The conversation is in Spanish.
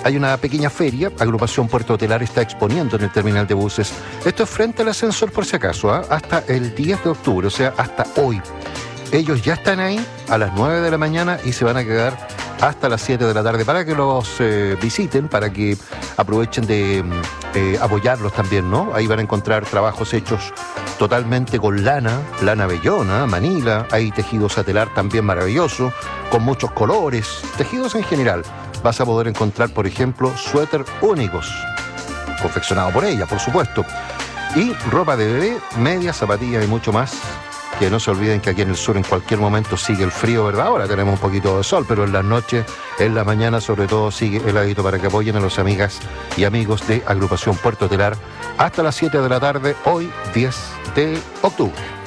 hay una pequeña feria. Agrupación Puerto Hotelar está exponiendo en el terminal de buses. Esto es frente al ascensor, por si acaso, hasta el 10 de octubre, o sea, hasta hoy. Ellos ya están ahí a las 9 de la mañana y se van a quedar hasta las 7 de la tarde para que los visiten, para que aprovechen de apoyarlos también, ¿no? Ahí van a encontrar trabajos hechos totalmente con lana bellona, manila, hay tejido satelar también maravilloso, con muchos colores, tejidos en general. Vas a poder encontrar, por ejemplo, suéter únicos, confeccionado por ella, por supuesto, y ropa de bebé, medias, zapatillas y mucho más. Que no se olviden que aquí en el sur en cualquier momento sigue el frío, ¿verdad? Ahora tenemos un poquito de sol, pero en las noches, en la mañana sobre todo, sigue heladito, para que apoyen a los amigas y amigos de Agrupación Puerto Hotelar hasta las 7 de la tarde, hoy 10 de octubre.